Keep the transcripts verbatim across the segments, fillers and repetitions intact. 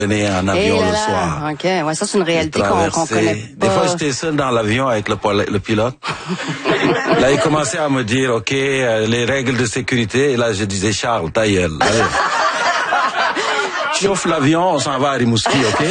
venais en avion là le là. soir. OK, ouais, ça c'est une réalité qu'on qu'on connaît pas. Des fois, j'étais seul dans l'avion avec le, le pilote. Là, il commençait à me dire, OK, euh, les règles de sécurité. Et là, je disais, Charles, ta gueule. Allez. Chauffe l'avion, on s'en va à Rimouski, OK?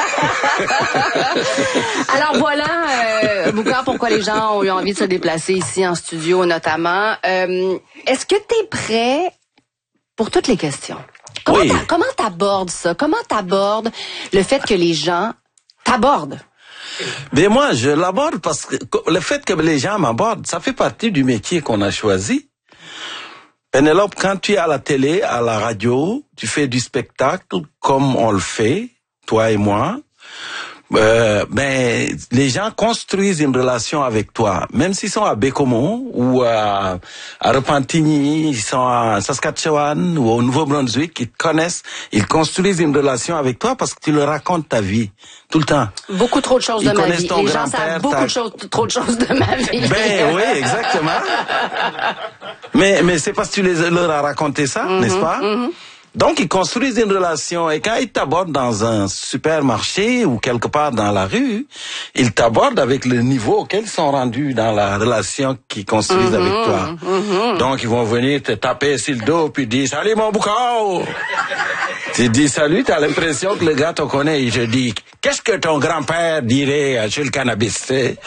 Alors voilà, euh, Boucard, pourquoi les gens ont eu envie de se déplacer ici en studio notamment. Euh, est-ce que tu es prêt pour toutes les questions? Comment Oui. t'a, comment t'abordes ça? Comment t'abordes le fait que les gens t'abordent? Mais moi, je l'aborde parce que le fait que les gens m'abordent, ça fait partie du métier qu'on a choisi. Pénélope, quand tu es à la télé, à la radio, tu fais du spectacle comme on le fait, toi et moi. Euh, ben, les gens construisent une relation avec toi, même s'ils sont à Bécomo ou à, à Repentigny, ils sont à Saskatchewan ou au Nouveau-Brunswick, ils te connaissent, ils construisent une relation avec toi parce que tu leur racontes ta vie tout le temps. Beaucoup trop de choses Ils de ma connaissent vie. ton Les gens grand-père, savent beaucoup ta- de choses, trop de choses de ma vie. Ben oui, exactement. Mais mais c'est parce que tu les, leur as raconté ça, Mm-hmm, n'est-ce pas? mm-hmm. Donc, ils construisent une relation et quand ils t'abordent dans un supermarché ou quelque part dans la rue, ils t'abordent avec le niveau auquel ils sont rendus dans la relation qu'ils construisent Mm-hmm, avec toi. mm-hmm. Donc, ils vont venir te taper sur le dos puis dire « Salut mon boucao !» Tu dis « Salut », t'as l'impression que le gars te connaît. Il te dit « Qu'est-ce que ton grand-père dirait sur le cannabis ?» C'est-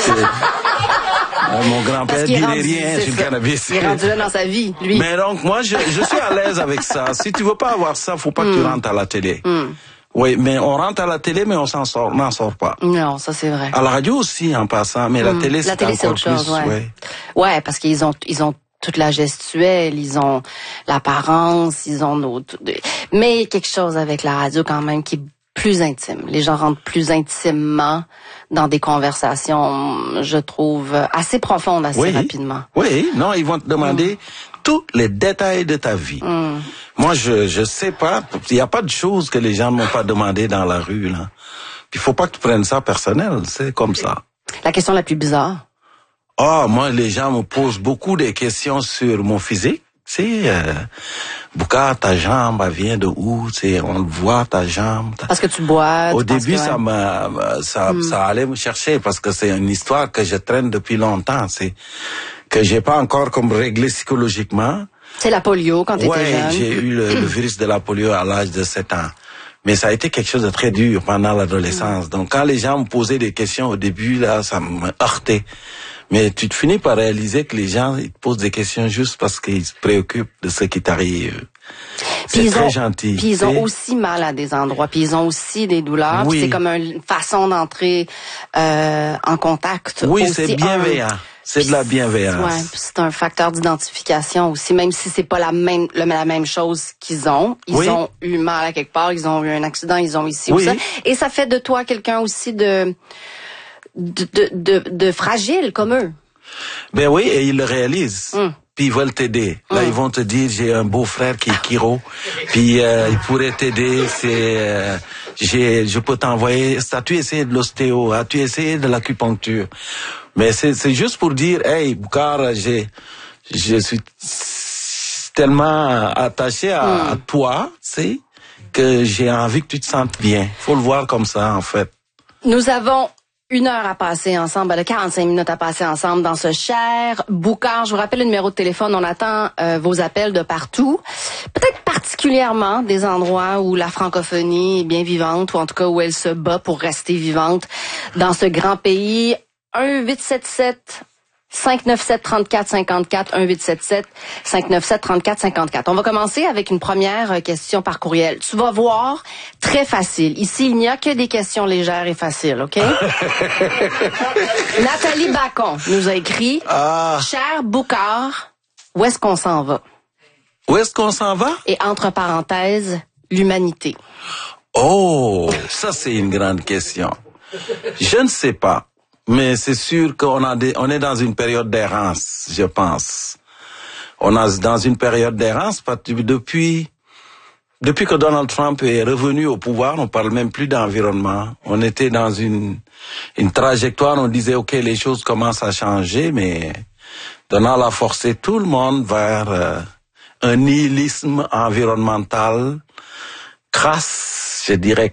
Mon grand-père Parce qu'il est dirait rendu- rien c'est sur le ça. cannabis. Il est rendu là dans sa vie, lui. Mais donc, moi, je, je suis à l'aise avec ça. Si tu veux pas avoir ça, faut pas que tu rentres à la télé. Mm. Oui, mais on rentre à la télé, mais on s'en sort, on n'en sort pas. Non, ça c'est vrai. À la radio aussi, en passant, mais la télé, La c'est télé, c'est encore autre chose, plus. ouais. Ouais. Ouais, parce qu'ils ont, ils ont toute la gestuelle, ils ont l'apparence, ils ont nos, mais il y a quelque chose avec la radio quand même qui est plus intime. Les gens rentrent plus intimement dans des conversations, je trouve, assez profondes assez Oui. rapidement. Oui, non, ils vont te demander tous les détails de ta vie. Mm. Moi, je je sais pas, il y a pas de choses que les gens ne m'ont pas demandé dans la rue, là. Puis il faut pas que tu prennes ça personnel, c'est comme ça. La question la plus bizarre. Ah, moi, les gens me posent beaucoup de questions sur mon physique. Tu sais, euh, Boucard, ta jambe, elle vient de où? Tu sais, on le voit, ta jambe. ta- Parce que tu bois. Au tu penses début, que- ça m'a, ça, ça allait me chercher parce que c'est une histoire que je traîne depuis longtemps. C'est que j'ai pas encore comme réglé psychologiquement. C'est la polio quand tu étais Ouais, jeune. j'ai eu le, le virus de la polio à l'âge de sept ans. Mais ça a été quelque chose de très dur pendant l'adolescence. Donc, quand les gens me posaient des questions au début, là, ça me heurtait. Mais tu te finis par réaliser que les gens, ils te posent des questions juste parce qu'ils se préoccupent de ce qui t'arrive. Puis C'est ils très ont- gentil. Puis ils tu ont sais. aussi mal à des endroits, puis ils ont aussi des douleurs. Oui. puis C'est comme une façon d'entrer euh, en contact. Oui, aussi. c'est bienveillant. Un- C'est de la bienveillance. Ouais, puis c'est un facteur d'identification aussi, même si c'est pas la même le- la même chose qu'ils ont. Ils Oui. ont eu mal à quelque part, ils ont eu un accident, ils ont ici ou Oui. ça. Et ça fait de toi quelqu'un aussi de de, de de de fragile comme eux. Ben oui, et ils le réalisent. Mm. Puis ils veulent t'aider. Là, Mm. ils vont te dire, j'ai un beau-frère qui est chiro, puis euh, il pourrait t'aider. C'est, euh, j'ai, je peux t'envoyer. As-tu essayé de l'ostéo? As-tu essayé de l'acupuncture? Mais c'est, c'est juste pour dire, hey, Boucard, j'ai, je suis tellement attaché à, Mm. à toi, tu sais, que j'ai envie que tu te sentes bien. Faut le voir comme ça, en fait. Nous avons une heure à passer ensemble, ben, quarante-cinq minutes à passer ensemble dans ce cher Boucard. Je vous rappelle le numéro de téléphone. On attend euh, vos appels de partout. Peut-être particulièrement des endroits où la francophonie est bien vivante, ou en tout cas où elle se bat pour rester vivante dans ce grand pays. un huit sept sept cinq neuf sept trente-quatre cinquante-quatre, un huit sept sept cinq neuf sept trente-quatre cinquante-quatre. On va commencer avec une première question par courriel. Tu vas voir, très facile. Ici, il n'y a que des questions légères et faciles, OK? Nathalie Bacon nous a écrit Ah, « Cher Boucard, où est-ce qu'on s'en va? où est-ce qu'on s'en va? » Et entre parenthèses, l'humanité. Oh, ça c'est une grande question. Je ne sais pas, mais c'est sûr qu'on a des, on est dans une période d'errance, je pense. On est dans une période d'errance parce que depuis depuis que Donald Trump est revenu au pouvoir, on parle même plus d'environnement. On était dans une une trajectoire, on disait ok, les choses commencent à changer, mais Donald a forcé tout le monde vers euh, un nihilisme environnemental crasse, je dirais